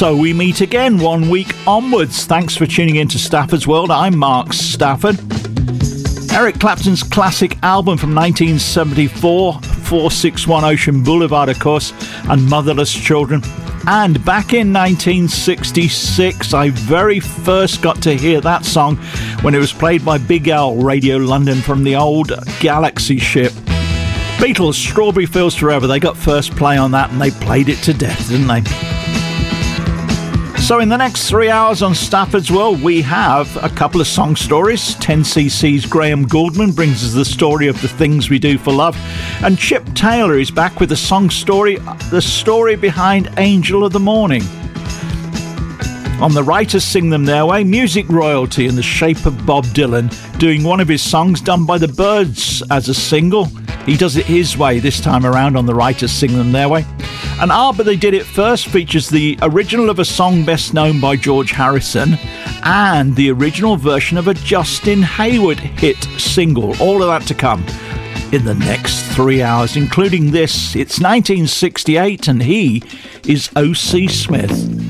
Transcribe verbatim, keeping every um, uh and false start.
So we meet again one week onwards. Thanks for tuning in to Stafford's World. I'm Mark Stafford. Eric Clapton's classic album from nineteen seventy-four, four sixty-one Ocean Boulevard, of course, and Motherless Children. And back in nineteen sixty-six, I very first got to hear that song when it was played by Big L Radio London from the old Galaxy ship. Beatles, Strawberry Fields Forever, they got first play on that and they played it to death, didn't they? So in the next three hours on Stafford's World, we have a couple of song stories. ten C C's Graham Gouldman brings us the story of The Things We Do for Love. And Chip Taylor is back with a song story, the story behind Angel of the Morning. On the Writers Sing Them Their Way, music royalty in the shape of Bob Dylan, doing one of his songs done by the Byrds as a single. He does it his way this time around on the Writers Sing Them Their Way. And Ah, But They Did It First features the original of a song best known by George Harrison and the original version of a Justin Hayward hit single. All of that to come in the next three hours, including this. It's nineteen sixty-eight and he is O C Smith.